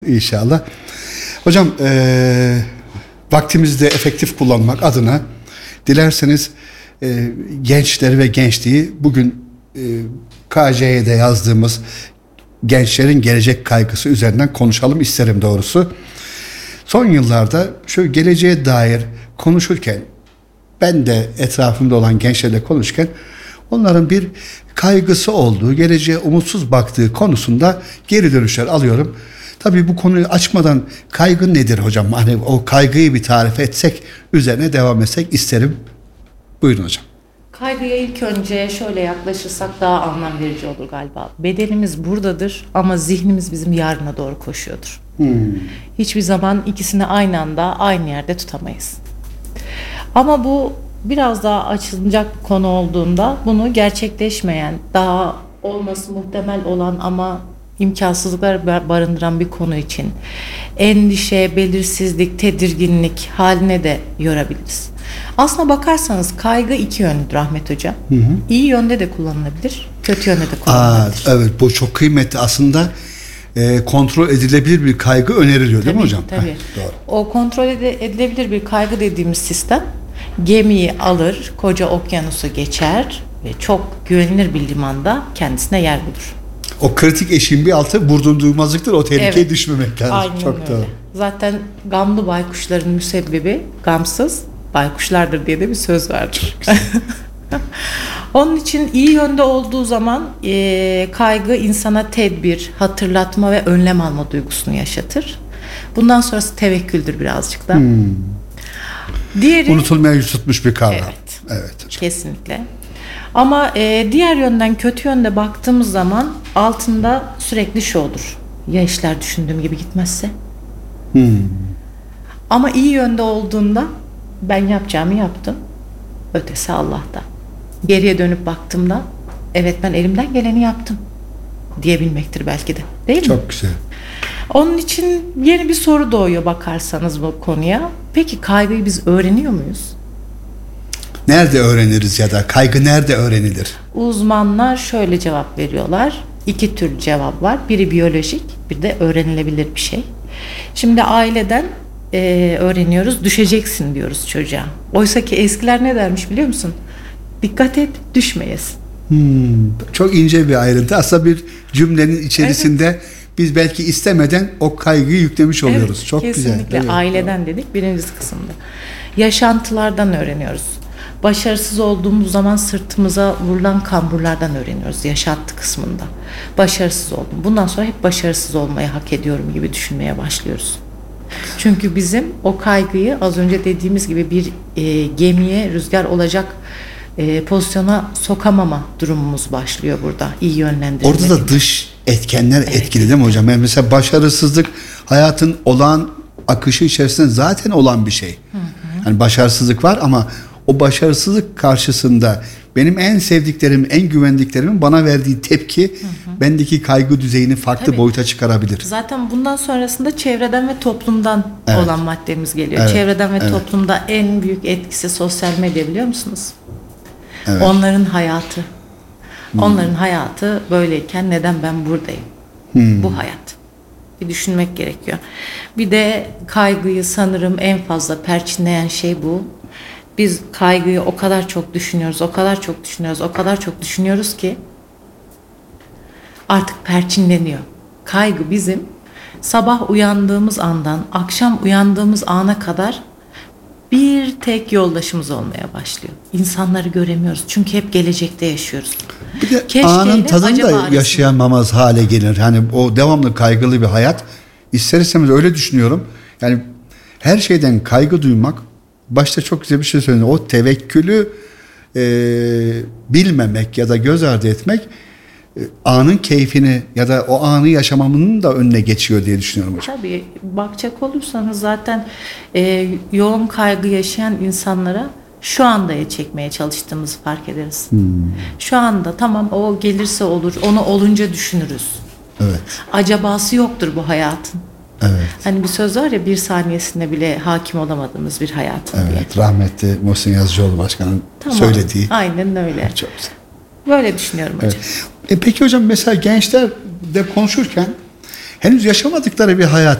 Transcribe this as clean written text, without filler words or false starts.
İnşallah. Hocam vaktimizi de efektif kullanmak adına dilerseniz gençleri ve gençliği bugün KJ'de yazdığımız gençlerin gelecek kaygısı üzerinden konuşalım isterim doğrusu. Son yıllarda şu geleceğe dair konuşurken ben de etrafımda olan gençlerle konuşurken onların bir kaygısı olduğu, geleceğe umutsuz baktığı konusunda geri dönüşler alıyorum. Tabii bu konuyu açmadan kaygı nedir hocam? Hani o kaygıyı bir tarif etsek, üzerine devam etsek isterim. Buyurun hocam. Kaygıya ilk önce şöyle yaklaşırsak daha anlam verici olur galiba. Bedenimiz buradadır ama zihnimiz bizim yarına doğru koşuyordur. Hiçbir zaman ikisini aynı anda aynı yerde tutamayız. Ama bu biraz daha açılacak bir konu olduğunda bunu gerçekleşmeyen, daha olması muhtemel olan ama imkansızlıklar barındıran bir konu için endişe, belirsizlik, tedirginlik haline de yorabiliriz. Aslına bakarsanız kaygı iki yönlüdür Ahmet Hocam. İyi yönde de kullanılabilir, kötü yönde de kullanılabilir. Evet, bu çok kıymetli aslında. Kontrol edilebilir bir kaygı öneriliyor değil mi hocam? Tabii. Doğru. O kontrol edilebilir bir kaygı dediğimiz sistem gemiyi alır, koca okyanusu geçer ve çok güvenilir bir limanda kendisine yer bulur. O kritik eşiğin bir altı vurdurulmazlıktır. O tehlikeye düşmemek lazım. Aynen çok öyle. doğru. Zaten gamlı baykuşların müsebbibi gamsız baykuşlardır diye de bir söz vardır. Onun için iyi yönde olduğu zaman kaygı insana tedbir, hatırlatma ve önlem alma duygusunu yaşatır. Bundan sonrası tevekküldür birazcık da. Diğeri Unutulmaya yüz tutmuş bir kavram. Evet hocam. Kesinlikle. Ama diğer yönden, kötü yönde baktığımız zaman altında sürekli şu olur. Ya işler düşündüğüm gibi gitmezse? Ama iyi yönde olduğunda ben yapacağımı yaptım. Ötesi Allah'ta. Geriye dönüp baktığımda evet ben elimden geleni yaptım diyebilmektir belki de. Değil mi? Çok güzel. Onun için yeni bir soru doğuyor bakarsanız bu konuya. Peki kaygıyı biz öğreniyor muyuz? Nerede öğreniriz ya da kaygı nerede öğrenilir? Uzmanlar şöyle cevap veriyorlar. İki tür cevap var. Biri biyolojik, bir de öğrenilebilir bir şey. Şimdi aileden öğreniyoruz, düşeceksin diyoruz çocuğa. Oysa ki eskiler ne dermiş biliyor musun? Dikkat et, düşmeyesin. Çok ince bir ayrıntı. Aslında bir cümlenin içerisinde biz belki istemeden o kaygıyı yüklemiş oluyoruz. Evet, çok kesinlikle. güzel. Evet. Aileden dedik birincisi kısımda. Yaşantılardan öğreniyoruz. Başarısız olduğumuz zaman sırtımıza vurulan kamburlardan öğreniyoruz yaşantı kısmında. Başarısız oldum. Bundan sonra hep başarısız olmayı hak ediyorum gibi düşünmeye başlıyoruz. Çünkü bizim o kaygıyı az önce dediğimiz gibi bir gemiye rüzgar olacak pozisyona sokamama durumumuz başlıyor burada. İyi yönlendirilmediğinde. Orada da dış etkenler etkili değil mi hocam? Yani mesela başarısızlık hayatın olağan akışı içerisinde zaten olan bir şey. Yani başarısızlık var ama o başarısızlık karşısında benim en sevdiklerim, en güvendiklerimin bana verdiği tepki bendeki kaygı düzeyini farklı boyuta çıkarabilir. Zaten bundan sonrasında çevreden ve toplumdan olan maddemiz geliyor. Evet. Çevreden ve toplumda en büyük etkisi sosyal medya biliyor musunuz? Evet. Onların hayatı. Onların hayatı böyleyken neden ben buradayım? Bu hayat. Bir düşünmek gerekiyor. Bir de kaygıyı sanırım en fazla perçinleyen şey bu. Biz kaygıyı o kadar çok düşünüyoruz, o kadar çok düşünüyoruz, o kadar çok düşünüyoruz ki artık perçinleniyor. Kaygı bizim sabah uyandığımız andan akşam uyandığımız ana kadar bir tek yoldaşımız olmaya başlıyor. İnsanları göremiyoruz çünkü hep gelecekte yaşıyoruz. Bir de Keşkeyle anın tadını acaba da arasında. yaşayamamaz hale gelir. Hani o devamlı kaygılı bir hayat. İster istemez öyle düşünüyorum. Yani her şeyden kaygı duymak, başta çok güzel bir şey söyledin. O tevekkülü bilmemek ya da göz ardı etmek anın keyfini ya da o anı yaşamamının da önüne geçiyor diye düşünüyorum hocam. Tabii bakacak olursanız zaten yoğun kaygı yaşayan insanlara şu anda çekmeye çalıştığımızı fark ederiz. Şu anda tamam o gelirse olur, onu olunca düşünürüz. Evet. Acabası yoktur bu hayatın. Evet. Hani bir söz var ya bir saniyesinde bile hakim olamadığımız bir hayatın diye. Evet. Rahmetli Muhsin Yazıcıoğlu Başkan'ın söylediği. Aynen öyle. Çok güzel. Böyle düşünüyorum hocam. Evet. Peki hocam mesela gençler de konuşurken henüz yaşamadıkları bir hayat